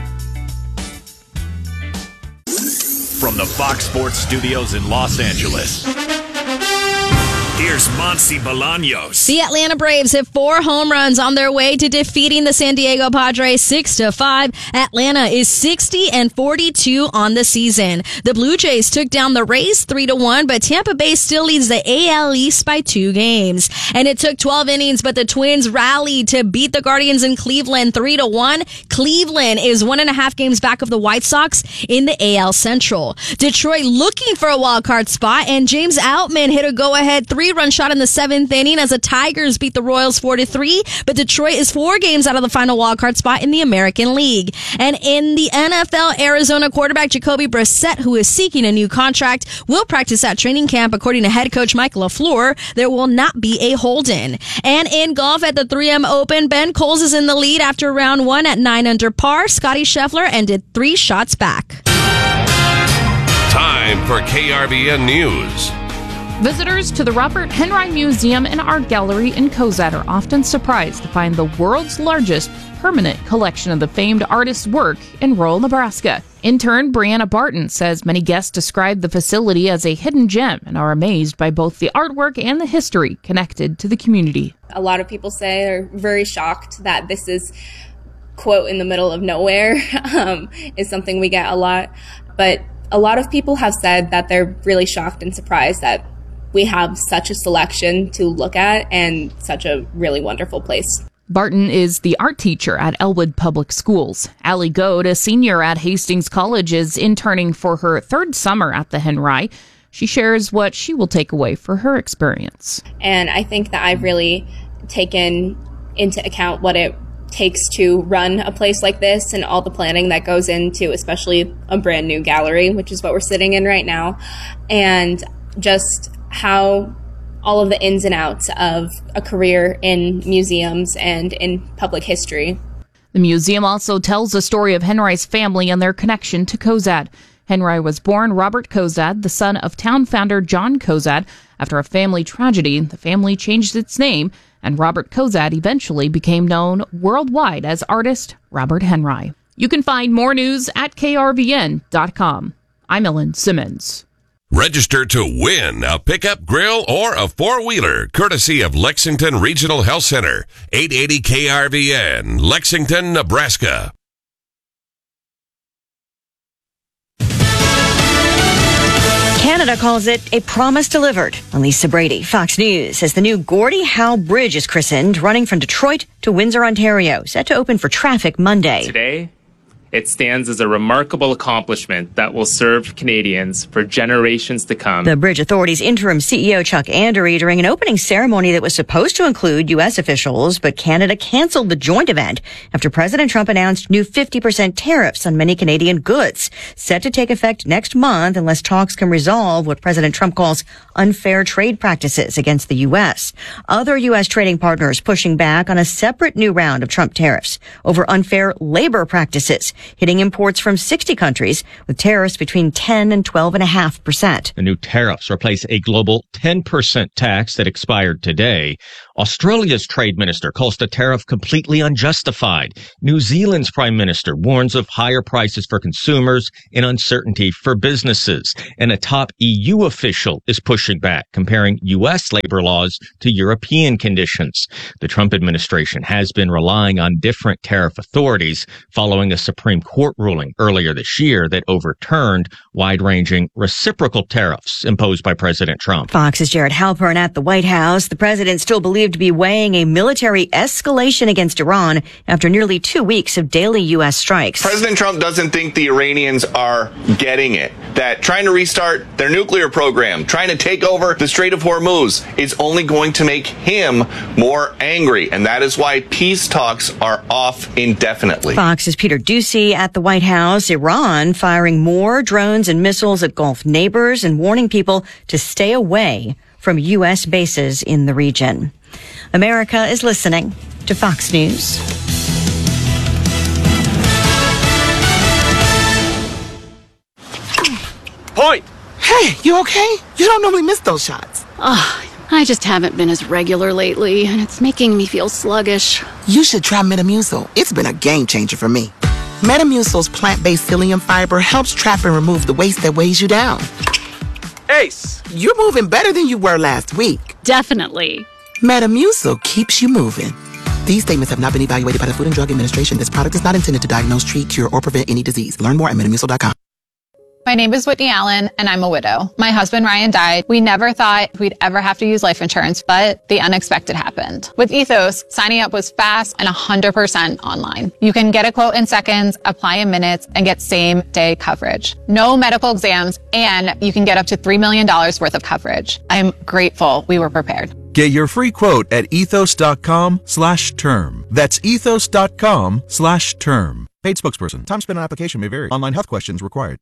From the Fox Sports Studios in Los Angeles, here's Monsi Bolaños. The Atlanta Braves hit 4 home runs on their way to defeating the San Diego Padres 6-5. Atlanta is 60-42 on the season. The Blue Jays took down the Rays 3-1, but Tampa Bay still leads the AL East by 2 games. And it took 12 innings, but the Twins rallied to beat the Guardians in Cleveland 3-1. Cleveland is 1.5 games back of the White Sox in the AL Central. Detroit looking for a wild card spot, and James Outman hit a go-ahead 3-run shot in the 7th inning as the Tigers beat the Royals 4-3, but Detroit is 4 games out of the final wildcard spot in the American League. And in the NFL, Arizona quarterback Jacoby Brissett, who is seeking a new contract, will practice at training camp. According to head coach Mike LaFleur, there will not be a hold-in. And in golf at the 3M Open, Ben Coles is in the lead after round 1 at 9 under par. Scotty Scheffler ended 3 shots back. Time for KRVN News. Visitors to the Robert Henry Museum and Art Gallery in Cozad are often surprised to find the world's largest permanent collection of the famed artist's work in rural Nebraska. Intern Brianna Barton says many guests describe the facility as a hidden gem and are amazed by both the artwork and the history connected to the community. A lot of people say they're very shocked that this is, quote, in the middle of nowhere, is something we get a lot. But a lot of people have said that they're really shocked and surprised that we have such a selection to look at and such a really wonderful place. Barton is the art teacher at Elwood Public Schools. Allie Goad, a senior at Hastings College, is interning for her 3rd summer at the Henry. She shares what she will take away for her experience. And I think that I've really taken into account what it takes to run a place like this and all the planning that goes into especially a brand new gallery, which is what we're sitting in right now, and just how all of the ins and outs of a career in museums and in public history. The museum also tells the story of Henry's family and their connection to Cozad. Henry was born Robert Cozad, the son of town founder John Cozad. After a family tragedy, the family changed its name, and Robert Cozad eventually became known worldwide as artist Robert Henry. You can find more news at krvn.com. I'm Ellen Simmons. Register to win a pickup, grill, or a 4-wheeler, courtesy of Lexington Regional Health Center, 880 KRVN, Lexington, Nebraska. Canada calls it a promise delivered. Lisa Brady, Fox News, as the new Gordie Howe Bridge is christened, running from Detroit to Windsor, Ontario, set to open for traffic Monday. Today, it stands as a remarkable accomplishment that will serve Canadians for generations to come. The Bridge Authority's interim CEO, Chuck Andery, during an opening ceremony that was supposed to include U.S. officials, but Canada canceled the joint event after President Trump announced new 50% tariffs on many Canadian goods, set to take effect next month unless talks can resolve what President Trump calls unfair trade practices against the U.S. Other U.S. trading partners pushing back on a separate new round of Trump tariffs over unfair labor practices, hitting imports from 60 countries with tariffs between 10 and 12.5%. The new tariffs replace a global 10% tax that expired today. Australia's trade minister calls the tariff completely unjustified. New Zealand's prime minister warns of higher prices for consumers and uncertainty for businesses. And a top EU official is pushing back, comparing U.S. labor laws to European conditions. The Trump administration has been relying on different tariff authorities following a Supreme Court ruling earlier this year that overturned wide-ranging reciprocal tariffs imposed by President Trump. Fox's Jared Halpern at the White House. The president still believed to be weighing a military escalation against Iran after nearly 2 weeks of daily U.S. strikes. President Trump doesn't think the Iranians are getting it, that trying to restart their nuclear program, trying to take over the Strait of Hormuz is only going to make him more angry, and that is why peace talks are off indefinitely. Fox's Peter Doocy at the White House. Iran firing more drones and missiles at Gulf neighbors and warning people to stay away from U.S. bases in the region. America is listening to Fox News. Point! Hey, you okay? You don't normally miss those shots. I just haven't been as regular lately, and it's making me feel sluggish. You should try Metamucil. It's been a game changer for me. Metamucil's plant-based psyllium fiber helps trap and remove the waste that weighs you down. Ace, you're moving better than you were last week. Definitely. Metamucil keeps you moving. These statements have not been evaluated by the Food and Drug Administration. This product is not intended to diagnose, treat, cure, or prevent any disease. Learn more at metamucil.com. My name is Whitney Allen, and I'm a widow. My husband, Ryan, died. We never thought we'd ever have to use life insurance, but the unexpected happened. With Ethos, signing up was fast and 100% online. You can get a quote in seconds, apply in minutes, and get same-day coverage. No medical exams, and you can get up to $3 million worth of coverage. I'm grateful we were prepared. Get your free quote at ethos.com/term. That's ethos.com/term. Paid spokesperson. Time spent on application may vary. Online health questions required.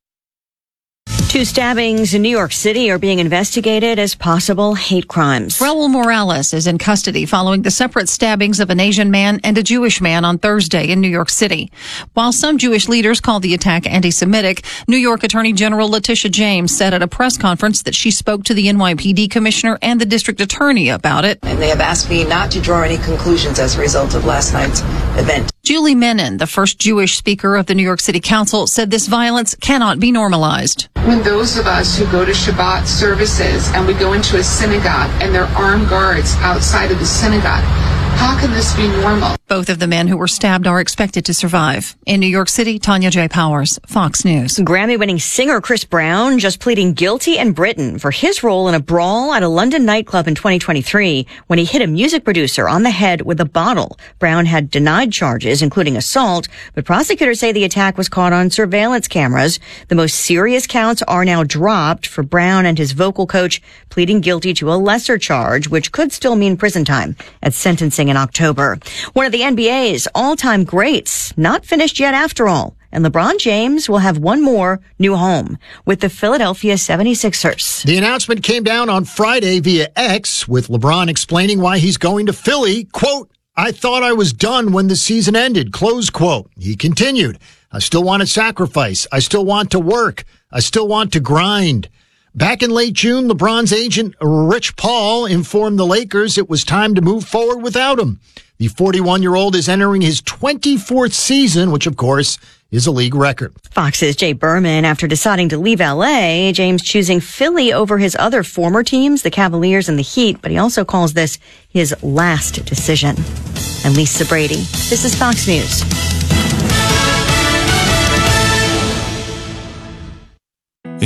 2 stabbings in New York City are being investigated as possible hate crimes. Raul Morales is in custody following the separate stabbings of an Asian man and a Jewish man on Thursday in New York City. While some Jewish leaders called the attack anti-Semitic, New York Attorney General Letitia James said at a press conference that she spoke to the NYPD commissioner and the district attorney about it. And they have asked me not to draw any conclusions as a result of last night's event. Julie Menon, the first Jewish speaker of the New York City Council, said this violence cannot be normalized. When those of us who go to Shabbat services and we go into a synagogue and there are armed guards outside of the synagogue, how can this be normal? Both of the men who were stabbed are expected to survive. In New York City, Tanya J. Powers, Fox News. Grammy-winning singer Chris Brown just pleading guilty in Britain for his role in a brawl at a London nightclub in 2023 when he hit a music producer on the head with a bottle. Brown had denied charges, including assault, but prosecutors say the attack was caught on surveillance cameras. The most serious counts are now dropped for Brown and his vocal coach pleading guilty to a lesser charge, which could still mean prison time at sentencing in October. One of the NBA's all-time greats, not finished yet after all. And LeBron James will have one more new home with the Philadelphia 76ers. The announcement came down on Friday via X, with LeBron explaining why he's going to Philly. Quote, "I thought I was done when the season ended," close quote. He continued, "I still want to sacrifice. I still want to work. I still want to grind." Back in late June, LeBron's agent, Rich Paul, informed the Lakers it was time to move forward without him. The 41-year-old is entering his 24th season, which, of course, is a league record. Fox's Jay Berman. After deciding to leave L.A., James choosing Philly over his other former teams, the Cavaliers and the Heat, but he also calls this his last decision. I'm Lisa Brady. This is Fox News.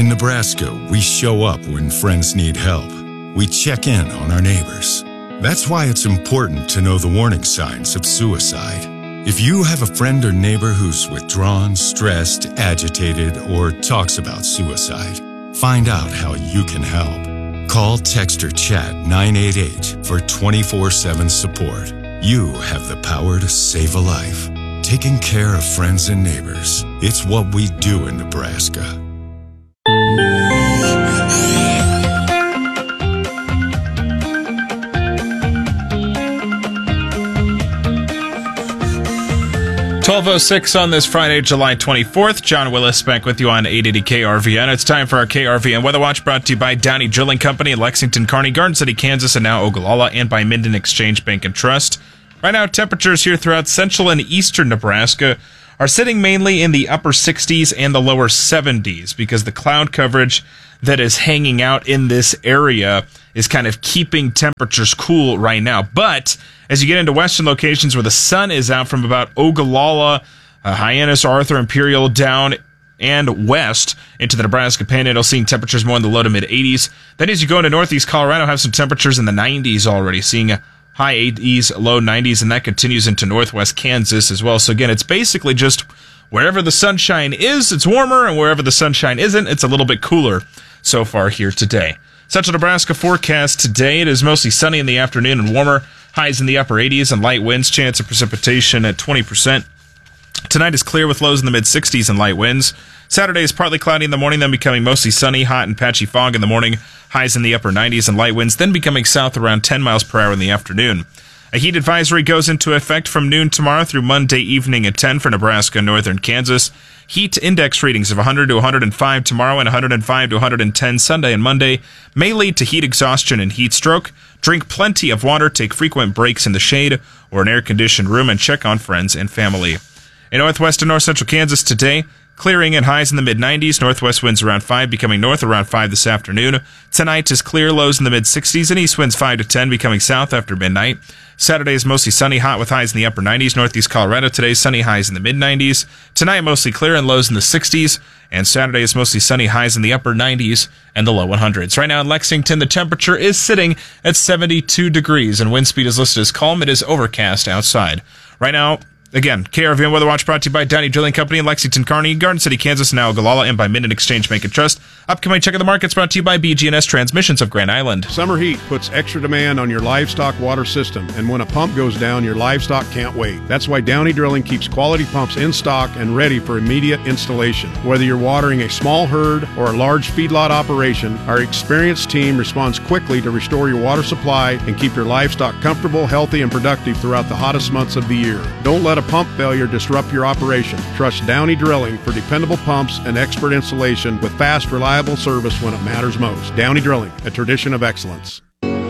In Nebraska, we show up when friends need help. We check in on our neighbors. That's why it's important to know the warning signs of suicide. If you have a friend or neighbor who's withdrawn, stressed, agitated, or talks about suicide, find out how you can help. Call, text, or chat 988 for 24/7 support. You have the power to save a life. Taking care of friends and neighbors. It's what we do in Nebraska. .1206 on this Friday, July 24th. John Willis back with you on 880 KRVN. It's time for our KRVN Weather Watch, brought to you by Downey Drilling Company in Lexington, Kearney, Garden City, Kansas, and now Ogallala, and by Minden Exchange Bank and Trust. Right now, temperatures here throughout central and eastern Nebraska are sitting mainly in the upper 60s and the lower 70s because the cloud coverage that is hanging out in this area is kind of keeping temperatures cool right now. But as you get into western locations where the sun is out from about Ogallala, Hyannis, Arthur, Imperial, down and west into the Nebraska Panhandle, seeing temperatures more in the low to mid 80s. Then as you go into northeast Colorado, have some temperatures in the 90s already, seeing high 80s, low 90s, and that continues into northwest Kansas as well. So again, it's basically just wherever the sunshine is, it's warmer, and wherever the sunshine isn't, it's a little bit cooler so far here today. Central Nebraska forecast today, it is mostly sunny in the afternoon and warmer. Highs in the upper 80s and light winds, chance of precipitation at 20%. Tonight is clear with lows in the mid-60s and light winds. Saturday is partly cloudy in the morning, then becoming mostly sunny, hot and patchy fog in the morning. Highs in the upper 90s and light winds, then becoming south around 10 miles per hour in the afternoon. A heat advisory goes into effect from noon tomorrow through Monday evening at 10 for Nebraska and northern Kansas. Heat index readings of 100 to 105 tomorrow and 105 to 110 Sunday and Monday may lead to heat exhaustion and heat stroke. Drink plenty of water, take frequent breaks in the shade or an air-conditioned room, and check on friends and family. In northwest and north central Kansas today, clearing and highs in the mid-90s, northwest winds around 5, becoming north around 5 this afternoon. Tonight is clear, lows in the mid-60s, and east winds 5 to 10, becoming south after midnight. Saturday is mostly sunny, hot with highs in the upper 90s. Northeast Colorado today, sunny, highs in the mid-90s. Tonight, mostly clear and lows in the 60s. And Saturday is mostly sunny, highs in the upper 90s and the low 100s. Right now in Lexington, the temperature is sitting at 72 degrees, and wind speed is listed as calm. It is overcast outside. Right now, again, KRVN Weather Watch brought to you by Downey Drilling Company in Lexington, Kearney, Garden City, Kansas, now Ogallala, and by Minden Exchange Bank and Trust. Upcoming Check of the Markets brought to you by BG&S Transmissions of Grand Island. Summer heat puts extra demand on your livestock water system, and when a pump goes down, your livestock can't wait. That's why Downey Drilling keeps quality pumps in stock and ready for immediate installation. Whether you're watering a small herd or a large feedlot operation, our experienced team responds quickly to restore your water supply and keep your livestock comfortable, healthy, and productive throughout the hottest months of the year. Don't let a pump failure disrupt your operation. Trust Downey Drilling for dependable pumps and expert installation with fast, reliable service when it matters most. Downey Drilling, a tradition of excellence.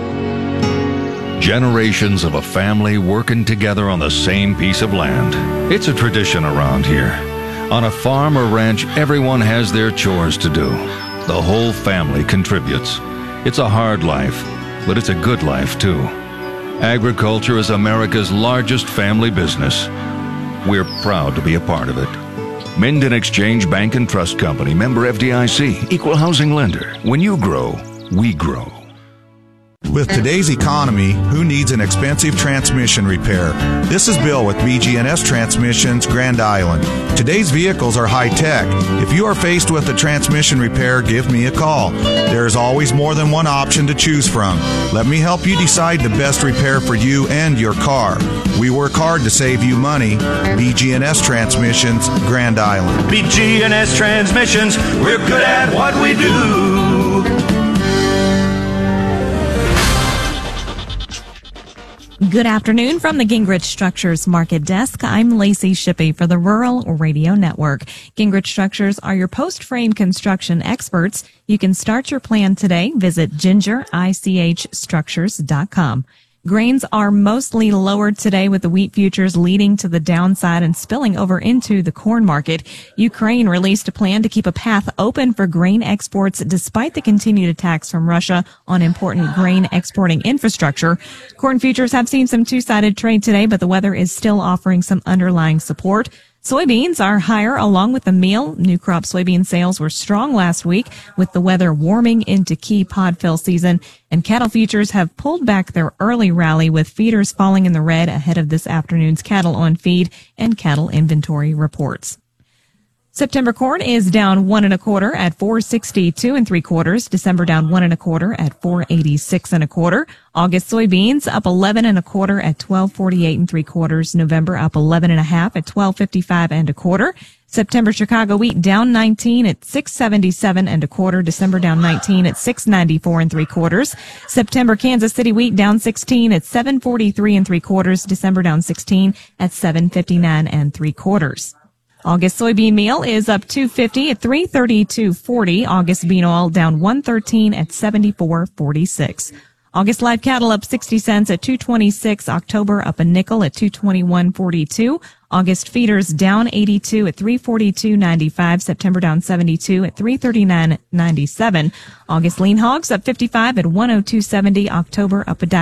Generations of a family working together on the same piece of land. It's a tradition around here. On a farm or ranch, everyone has their chores to do. The whole family contributes. It's a hard life, but it's a good life too. Agriculture is America's largest family business. We're proud to be a part of it. Minden Exchange Bank and Trust Company, member FDIC, equal housing lender. When you grow, we grow. With today's economy, who needs an expensive transmission repair? This is Bill with BG&S Transmissions, Grand Island. Today's vehicles are high-tech. If you are faced with a transmission repair, give me a call. There is always more than one option to choose from. Let me help you decide the best repair for you and your car. We work hard to save you money. BG&S Transmissions, Grand Island. BG&S Transmissions, we're good at what we do. Good afternoon from the Gingrich Structures Market Desk. I'm Lacey Shippey for the Rural Radio Network. Gingrich Structures are your post-frame construction experts. You can start your plan today. Visit gingerichstructures.com. Grains are mostly lowered today with the wheat futures leading to the downside and spilling over into the corn market. Ukraine released a plan to keep a path open for grain exports despite the continued attacks from Russia on important grain exporting infrastructure. Corn futures have seen some two-sided trade today, but the weather is still offering some underlying support. Soybeans are higher along with the meal. New crop soybean sales were strong last week with the weather warming into key pod fill season, and cattle futures have pulled back their early rally with feeders falling in the red ahead of this afternoon's cattle on feed and cattle inventory reports. September corn is down 1 1/4 at 4.62 3/4. December down 1 1/4 at 4.86 1/4. August soybeans up 11 1/4 at 12.48 3/4. November up 11 1/2 at 12.55 1/4. September Chicago wheat down 19 at 6.77 1/4. December down 19 at 6.94 3/4. September Kansas City wheat down 16 at 7.43 3/4. December down 16 at 7.59 3/4. August soybean meal is up $2.50 at $3.32.40. August bean oil down $1.13 at $74.46. August live cattle up 60 cents at $2.26. October up a nickel at $2.21.42. August feeders down 82 at $3.42.95. September down 72 at $3.39.97. August lean hogs up 55 at $102.70. October up a